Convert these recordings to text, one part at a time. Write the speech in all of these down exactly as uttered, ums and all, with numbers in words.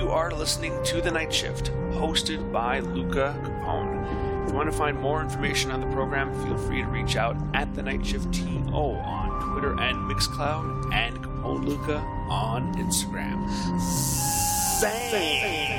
You are listening to The Night Shift, hosted by Luca Capone. If you want to find more information on the program, feel free to reach out at The Night Shift T O on Twitter and Mixcloud, and Capone Luca on Instagram. Say.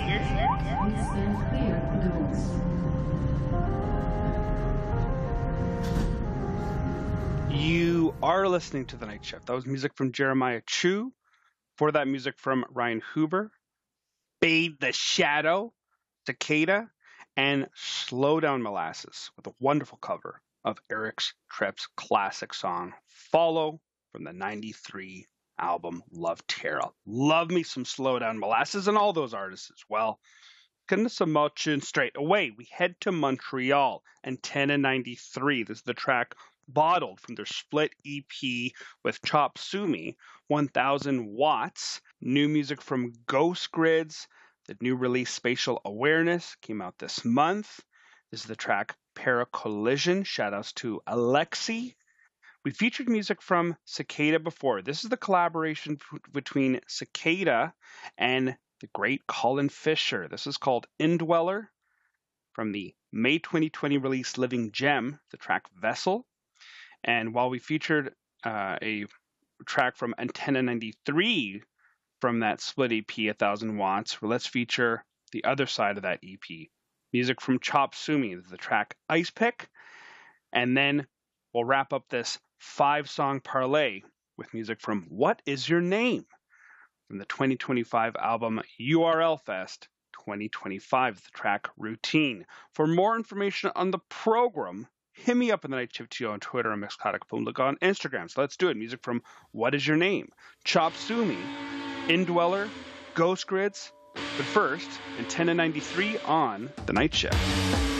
You are listening to The Night Shift. That was music from Jeremiah Chu. For that, music from Ryan Huber, Bathe the Shadow, Cicada, and Slow Down Molasses with a wonderful cover of Eric Tripp's classic song, Follow, from the ninety-three album Love Terra. Love me some Slow Down Molasses and all those artists as well. Getting some motion straight away. We head to Montreal, Antenna ninety-three. This is the track Bottled from their split E P with Chop Suey, one thousand watts. New music from Ghost Grids. The new release Spatial Awareness came out this month. This is the track Paracollision. Shoutouts to Alexi. We featured music from Cicada before. This is the collaboration p- between Cicada and the great Colin Fisher. This is called Indweller from the May twenty twenty release Living Gem, the track Vessel. And while we featured uh, a track from Antenna ninety-three from that split E P, one thousand watts, well, let's feature the other side of that E P. Music from Chop Suey, the track Ice Pick. And then we'll wrap up this five-song parlay with music from What Is Your Name? From the twenty twenty-five album U R L Fest twenty twenty-five, the track Routine. For more information on the program, hit me up in the Night Shift T O on Twitter and Mixcloud on Instagram. So let's do it. Music from What Is Your Name? Chop Suey, Indweller, Ghost Grids. But first, Antenna ninety-three on The Night Shift.